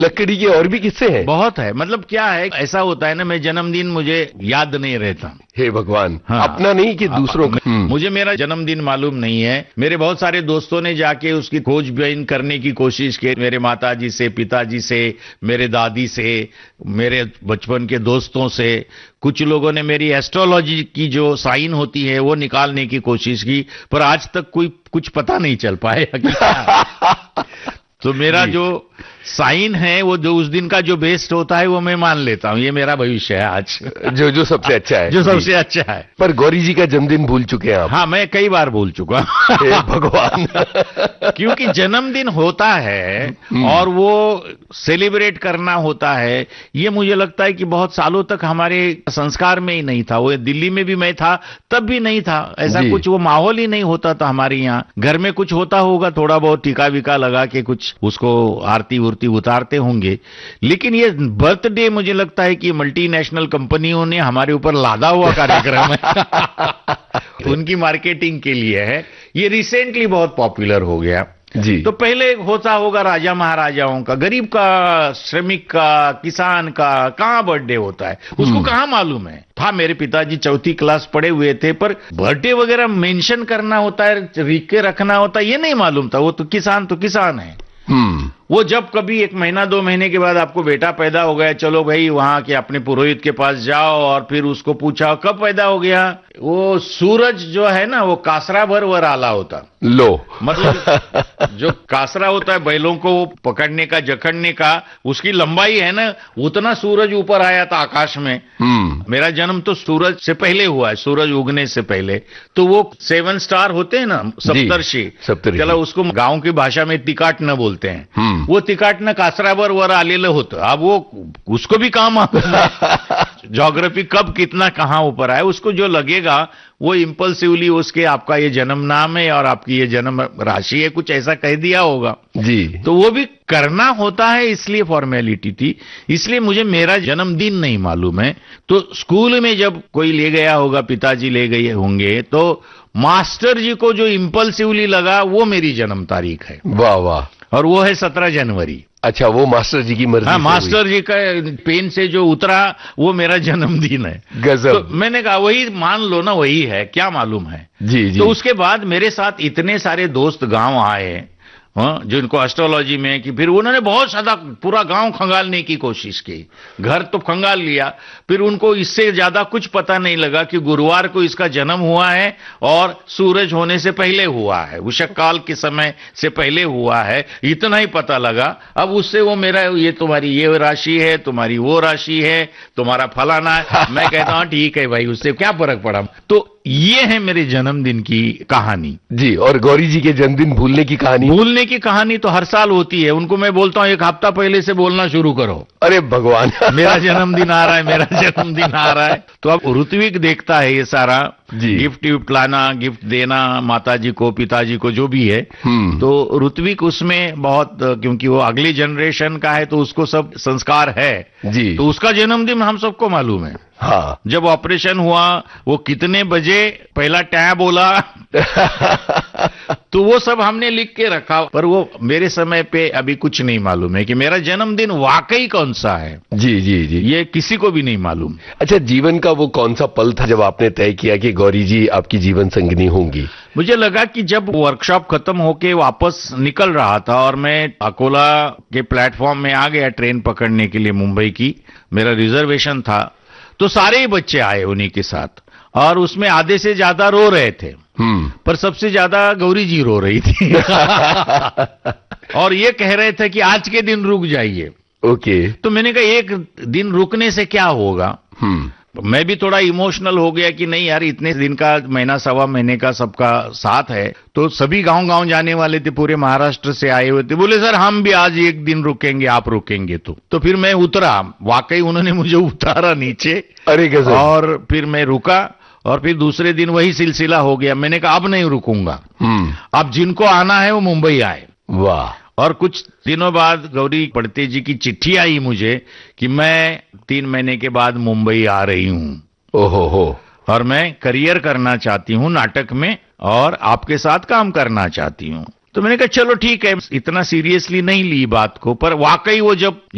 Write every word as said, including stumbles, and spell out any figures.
लकड़ी के और भी किस्से हैं? बहुत है। मतलब क्या है, ऐसा होता है ना, मैं जन्मदिन मुझे याद नहीं रहता। हे भगवान, हाँ, अपना नहीं कि दूसरों का? मुझे मेरा जन्मदिन मालूम नहीं है। मेरे बहुत सारे दोस्तों ने जाके उसकी खोजबीन करने की कोशिश की, मेरे माताजी से, पिताजी से, मेरे दादी से, मेरे बचपन के दोस्तों से। कुछ लोगों ने मेरी एस्ट्रोलॉजी की जो साइन होती है वो निकालने की कोशिश की, पर आज तक कोई कुछ पता नहीं चल पाया कि क्या। तो मेरा जो साइन है, वो जो उस दिन का जो बेस्ट होता है वो मैं मान लेता हूँ, ये मेरा भविष्य है आज। जो जो सबसे अच्छा है, जो सबसे अच्छा है। पर गौरी जी का जन्मदिन भूल चुके हैं आप? हाँ, मैं कई बार भूल चुका। हे भगवान। क्योंकि जन्मदिन होता है और वो सेलिब्रेट करना होता है, ये मुझे लगता है कि बहुत सालों तक हमारे संस्कार में ही नहीं था। वो दिल्ली में भी मैं था तब भी नहीं था ऐसा कुछ, वो माहौल ही नहीं होता था हमारे यहाँ। घर में कुछ होता होगा, थोड़ा बहुत टीका विका लगा के कुछ उसको आरती उरती उतारते होंगे, लेकिन ये बर्थडे मुझे लगता है कि मल्टीनेशनल कंपनियों ने हमारे ऊपर लादा हुआ कार्यक्रम है। उनकी मार्केटिंग के लिए है। ये रिसेंटली बहुत पॉपुलर हो गया जी। तो पहले होता होगा राजा महाराजाओं का, गरीब का, श्रमिक का, किसान का कहाँ बर्थडे होता है, उसको कहाँ मालूम है। था, मेरे पिताजी चौथी क्लास पढ़े हुए थे, पर बर्थडे वगैरह मेंशन करना होता है, लिख के रखना होता है, ये नहीं मालूम था। वो तो किसान तो किसान है। वो जब कभी एक महीना दो महीने के बाद आपको बेटा पैदा हो गया, चलो भाई वहां के अपने पुरोहित के पास जाओ और फिर उसको पूछा कब पैदा हो गया। वो सूरज जो है ना, वो कासरा भर वर आला होता। लो, मतलब जो कासरा होता है बैलों को पकड़ने का, जकड़ने का, उसकी लंबाई है ना, उतना सूरज ऊपर आया था आकाश में। मेरा जन्म तो सूरज से पहले हुआ है, सूरज उगने से पहले। तो वो सेवन स्टार होते हैं ना, सप्तर्षि, चलो उसको गांव की भाषा में तिकाट न बोलते हैं। वो तिकाट न कासरावर वर आलेलं होतं। अब वो उसको भी काम ज्योग्राफी कब कितना कहां ऊपर आए, उसको जो लगेगा वो इंपल्सिवली उसके आपका ये जन्म नाम है और आपकी ये जन्म राशि है, कुछ ऐसा कह दिया होगा जी। तो वो भी करना होता है, इसलिए फॉर्मेलिटी थी। इसलिए मुझे मेरा जन्मदिन नहीं मालूम है। तो स्कूल में जब कोई ले गया होगा, पिताजी ले गए होंगे, तो मास्टर जी को जो इंपल्सिवली लगा वो मेरी जन्म तारीख है। वाह वाह। और वो है सत्रह जनवरी। अच्छा, वो मास्टर जी की मर्जी। हाँ, मास्टर जी का पेन से जो उतरा वो मेरा जन्मदिन है। गजब। तो मैंने कहा वही मान लो ना, वही है, क्या मालूम है। जी जी। तो उसके बाद मेरे साथ इतने सारे दोस्त गांव आए, हाँ, जिनको एस्ट्रोलॉजी में, कि फिर उन्होंने बहुत ज्यादा पूरा गांव खंगालने की कोशिश की। घर तो खंगाल लिया, फिर उनको इससे ज्यादा कुछ पता नहीं लगा कि गुरुवार को इसका जन्म हुआ है और सूरज होने से पहले हुआ है, उषक काल के समय से पहले हुआ है, इतना ही पता लगा। अब उससे वो मेरा, ये तुम्हारी ये राशि है, तुम्हारी वो राशि है, तुम्हारा फलाना है। मैं कहता हूं ठीक है भाई, उससे क्या फर्क पड़ा। तो ये है मेरे जन्मदिन की कहानी जी। और गौरी जी के जन्मदिन भूलने की कहानी? भूलने की कहानी तो हर साल होती है। उनको मैं बोलता हूं एक हफ्ता पहले से बोलना शुरू करो। अरे भगवान। मेरा जन्मदिन आ रहा है, मेरा जन्मदिन आ रहा है। तो अब ऋत्विक देखता है ये सारा जी। गिफ्ट विफ्ट लाना, गिफ्ट देना माताजी को, पिताजी को, जो भी है। तो ऋत्विक उसमें बहुत, क्योंकि वो अगली जनरेशन का है तो उसको सब संस्कार है जी। तो उसका जन्मदिन हम सबको मालूम है। हाँ। जब ऑपरेशन हुआ, वो कितने बजे पहला टैब बोला तो वो सब हमने लिख के रखा। पर वो मेरे समय पे अभी कुछ नहीं मालूम है कि मेरा जन्मदिन वाकई कौन सा है। जी जी जी। ये किसी को भी नहीं मालूम। अच्छा, जीवन का वो कौन सा पल था जब आपने तय किया कि गौरी जी आपकी जीवन संगिनी होंगी? मुझे लगा कि जब वर्कशॉप खत्म होके वापस निकल रहा था और मैं अकोला के प्लेटफॉर्म में आ गया ट्रेन पकड़ने के लिए मुंबई की, मेरा रिजर्वेशन था, तो सारे ही बच्चे आए उन्हीं के साथ और उसमें आधे से ज्यादा रो रहे थे, पर सबसे ज्यादा गौरी जी रो रही थी। और ये कह रहे थे कि आज के दिन रुक जाइए। ओके। तो मैंने कहा एक दिन रुकने से क्या होगा। मैं भी थोड़ा इमोशनल हो गया कि नहीं यार, इतने दिन का, महीना सवा महीने का सबका साथ है। तो सभी गांव गांव जाने वाले थे, पूरे महाराष्ट्र से आए हुए थे। बोले सर हम भी आज एक दिन रुकेंगे, आप रुकेंगे तो तो फिर मैं उतरा। वाकई उन्होंने मुझे उतारा नीचे। अरे गजब। और फिर मैं रुका और फिर दूसरे दिन वही सिलसिला हो गया। मैंने कहा अब नहीं रुकूंगा, अब जिनको आना है वो मुंबई आए। वाह। और कुछ दिनों बाद गौरी पड़ते जी की चिट्ठी आई मुझे कि मैं तीन महीने के बाद मुंबई आ रही हूं। ओहो हो। और मैं करियर करना चाहती हूं नाटक में और आपके साथ काम करना चाहती हूं। तो मैंने कहा चलो ठीक है, इतना सीरियसली नहीं ली बात को। पर वाकई वो जब